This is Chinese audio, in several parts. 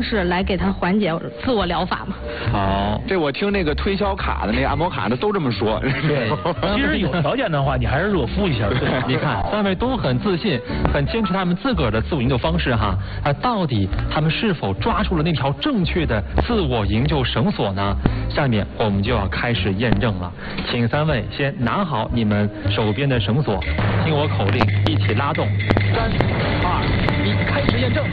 式来给他缓解自我疗法嘛。 好， 这我听那个推销卡的那个按摩卡的都这么说。 对， 其实有条件的话，你还是热敷一下。对， 你看3位都很自信，很坚持他们自个儿的自我营救方式哈。到底他们是否抓住了那条正确的自我营救绳索呢？下面我们就要开始验证了，请3位先拿好你们手边的绳索，听我口令，一起拉动。3、2、1，开始验证。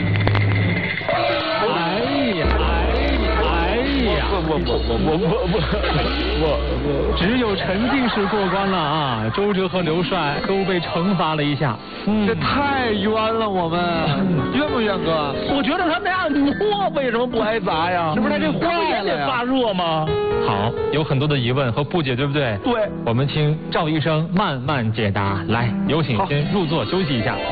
只有沉浸式过关了啊！周哲和刘帅都被惩罚了一下。 这太冤了，我们冤不冤哥？ 我觉得他那按摩为什么不挨砸呀？ 是不是他这坏了呀？ 发热吗？ 好，有很多的疑问和不解，对不对？ 对。 我们请赵医生慢慢解答。来，有请先入座休息一下。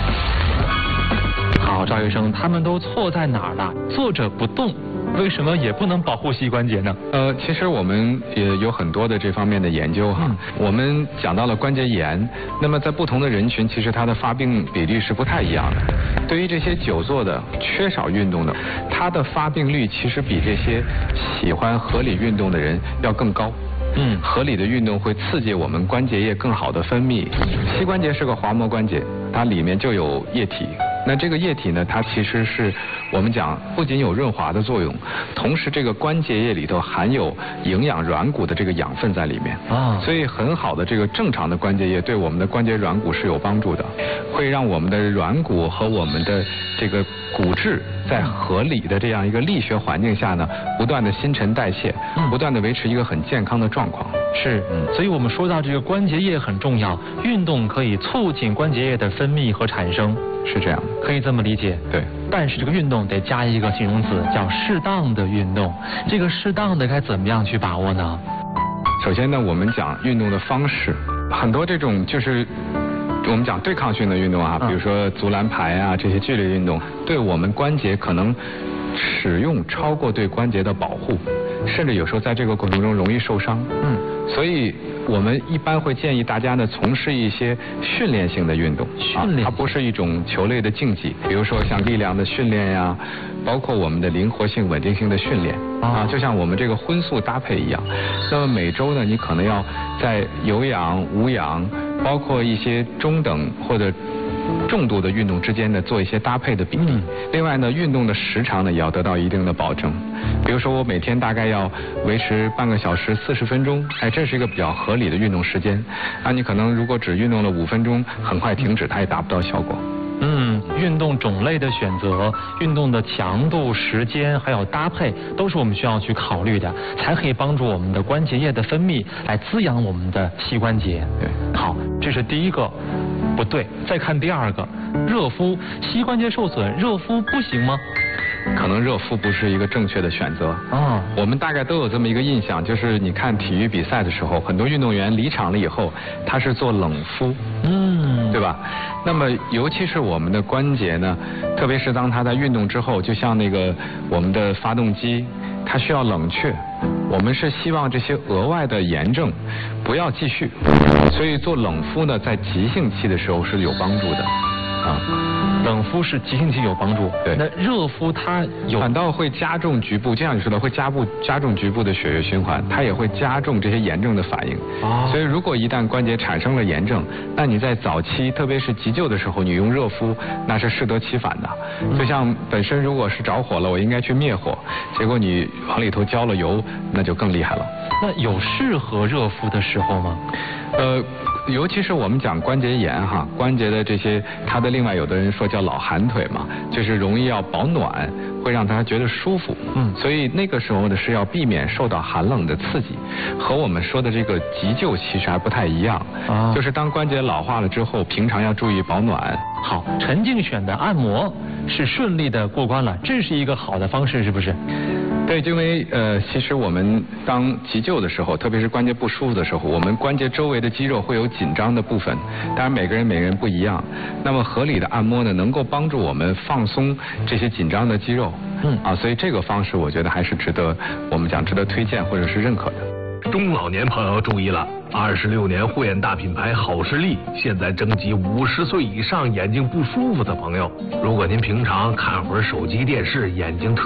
好，赵医生，他们都错在哪儿了？坐着不动，为什么也不能保护膝关节呢？ 其实我们也有很多的这方面的研究哈。我们讲到了关节炎，那么在不同的人群，其实它的发病比例是不太一样的。对于这些久坐的、缺少运动的，它的发病率其实比这些喜欢合理运动的人要更高。合理的运动会刺激我们关节液更好的分泌。膝关节是个滑膜关节，它里面就有液体。那这个液体呢，它其实是我们讲不仅有润滑的作用，同时这个关节液里头含有营养软骨的这个养分在里面啊，所以很好的这个正常的关节液对我们的关节软骨是有帮助的，会让我们的软骨和我们的这个骨质在合理的这样一个力学环境下呢，不断的新陈代谢，不断的维持一个很健康的状况。 是，所以我们说到这个关节液很重要，运动可以促进关节液的分泌和产生。 是这样， 可以这么理解。 对， 但是这个运动得加一个形容词，叫适当的运动。这个适当的该怎么样去把握呢？ 首先呢，我们讲运动的方式，很多这种就是我们讲对抗性的运动啊，比如说足篮排啊这些剧烈运动，对我们关节可能使用超过对关节的保护，甚至有时候在这个过程中容易受伤。所以我们一般会建议大家呢从事一些训练性的运动，它不是一种球类的竞技，比如说像力量的训练呀，包括我们的灵活性、稳定性的训练啊，就像我们这个荤素搭配一样。那么每周呢，你可能要在有氧、无氧，包括一些中等或者重度的运动之间呢做一些搭配的比例。另外呢，运动的时长呢也要得到一定的保证。比如说我每天大概要维持半个小时40分钟，这是一个比较合理的运动时间。你可能如果只运动了5分钟，很快停止，它也达不到效果。 运动种类的选择、运动的强度、时间还有搭配，都是我们需要去考虑的，才可以帮助我们的关节液的分泌，来滋养我们的膝关节。 对， 好，这是第一个不对。再看第二个，热敷，膝关节受损，热敷不行吗？ 可能热敷不是一个正确的选择啊。 我们大概都有这么一个印象，就是你看体育比赛的时候，很多运动员离场了以后，他是做冷敷，对吧？那么尤其是我们的关节呢，特别是当他在运动之后，就像那个我们的发动机，它需要冷却，我们是希望这些额外的炎症不要继续，所以做冷敷呢，在急性期的时候是有帮助的啊。 冷敷是急性期有帮助， 对。 那热敷它反倒会加重局部，就像你说的，会加重局部的血液循环，它也会加重这些炎症的反应。所以如果一旦关节产生了炎症，那你在早期，特别是急救的时候，你用热敷，那是适得其反的。就像本身如果是着火了，我应该去灭火，结果你往里头浇了油，那就更厉害了。 那有适合热敷的时候吗？ 尤其是我们讲关节炎哈，关节的这些，它的另外有的人说叫老寒腿嘛，就是容易要保暖，会让他觉得舒服。所以那个时候呢是要避免受到寒冷的刺激，和我们说的这个急救其实还不太一样。就是当关节老化了之后，平常要注意保暖。 好，陈静选的按摩是顺利的过关了，这是一个好的方式，是不是？ 对，因为其实我们当急救的时候，特别是关节不舒服的时候，我们关节周围的肌肉会有紧张的部分，当然每个人不一样。那么合理的按摩呢，能够帮助我们放松这些紧张的肌肉。所以这个方式我觉得还是值得我们讲值得推荐或者是认可的。 中老年朋友注意了，26年护眼大品牌好视力现在征集50岁以上眼睛不舒服的朋友，如果您平常看会儿手机电视，眼睛特